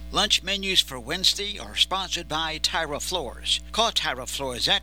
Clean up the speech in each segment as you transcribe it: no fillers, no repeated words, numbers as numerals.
Lunch menus for Wednesday are sponsored by Tyra Floors. Call Tyra Floors at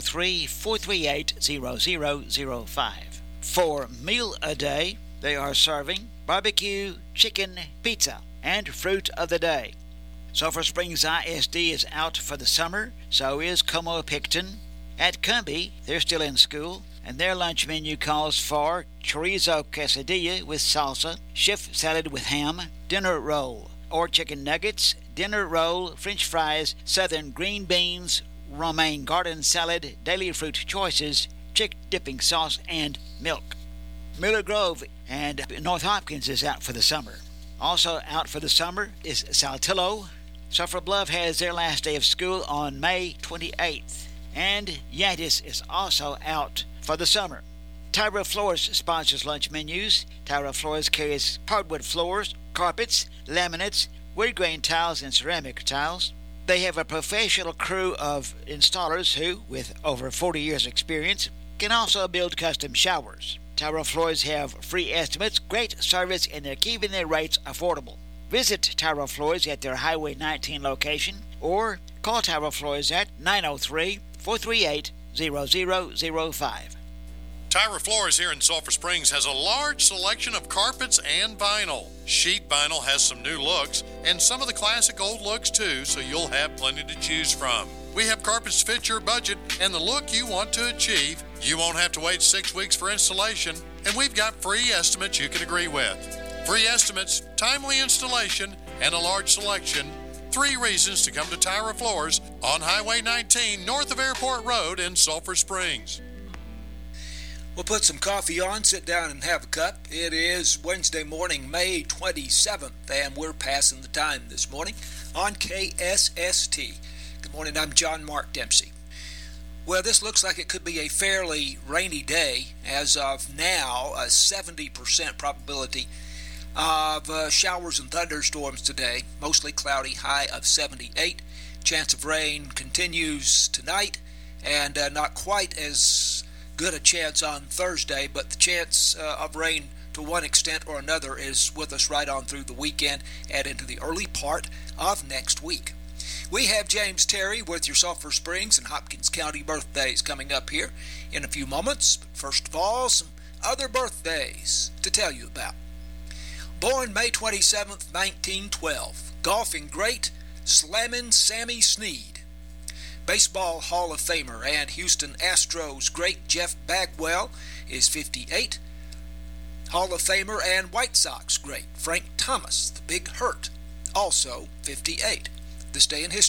903-438-0005. For Meal a Day, they are serving barbecue, chicken, pizza, and fruit of the day. Sulphur Springs ISD is out for the summer, so is Como-Picton. At Cumbie, they're still in school, and their lunch menu calls for chorizo quesadilla with salsa, shift salad with ham, dinner roll, or chicken nuggets, dinner roll, french fries, southern green beans, romaine garden salad, daily fruit choices, chick dipping sauce, and milk. Miller Grove and North Hopkins is out for the summer. Also out for the summer is Saltillo. Sulphur Bluff has their last day of school on May 28th. And Yantis is also out for the summer. Tyra Floors sponsors lunch menus. Tyra Floors carries hardwood floors, carpets, laminates, wood grain tiles, and ceramic tiles. They have a professional crew of installers who, with over 40 years' experience, can also build custom showers. Tyra Floors have free estimates, great service, and they're keeping their rates affordable. Visit Tyra Floors at their Highway 19 location or call Tyra Floors at 903-438-0005. Tyra Floors here in Sulphur Springs has a large selection of carpets and vinyl. Sheet vinyl has some new looks and some of the classic old looks too, so you'll have plenty to choose from. We have carpets to fit your budget and the look you want to achieve. You won't have to wait 6 weeks for installation, and we've got free estimates you can agree with. Free estimates, timely installation, and a large selection. 3 reasons to come to Tyra Floors on Highway 19 north of Airport Road in Sulphur Springs. We'll put some coffee on, sit down and have a cup. It is Wednesday morning, May 27th, and we're passing the time this morning on KSST. Good morning, I'm John Mark Dempsey. Well, this looks like it could be a fairly rainy day. As of now, a 70% probability of showers and thunderstorms today, mostly cloudy, high of 78. Chance of rain continues tonight, and not quite as good a chance on Thursday, but the chance of rain to one extent or another is with us right on through the weekend and into the early part of next week. We have James Terry with your Sulphur Springs and Hopkins County birthdays coming up here in a few moments. But first of all, some other birthdays to tell you about. Born May 27th, 1912, golfing great Slammin' Sammy Snead. Baseball Hall of Famer and Houston Astros great Jeff Bagwell is 58. Hall of Famer and White Sox great Frank Thomas, the Big Hurt, also 58. This day in history.